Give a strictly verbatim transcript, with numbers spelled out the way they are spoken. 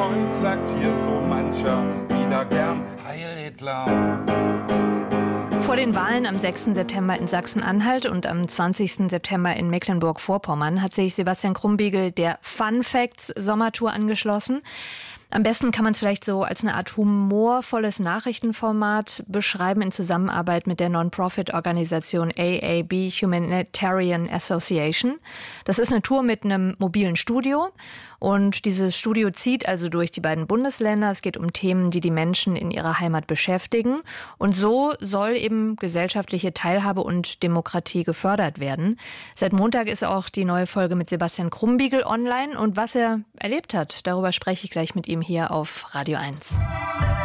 Heute sagt hier so mancher wieder gern Heil Hitler. Vor den Wahlen am sechsten September in Sachsen-Anhalt und am zwanzigsten September in Mecklenburg-Vorpommern hat sich Sebastian Krumbiegel der Fun Facts Sommertour angeschlossen. Am besten kann man es vielleicht so als eine Art humorvolles Nachrichtenformat beschreiben in Zusammenarbeit mit der Non-Profit-Organisation A A B Humanitarian Association. Das ist eine Tour mit einem mobilen Studio und dieses Studio zieht also durch die beiden Bundesländer. Es geht um Themen, die die Menschen in ihrer Heimat beschäftigen. Und so soll eben gesellschaftliche Teilhabe und Demokratie gefördert werden. Seit Montag ist auch die neue Folge mit Sebastian Krumbiegel online und was er erlebt hat, darüber spreche ich gleich mit ihm hier auf Radio eins.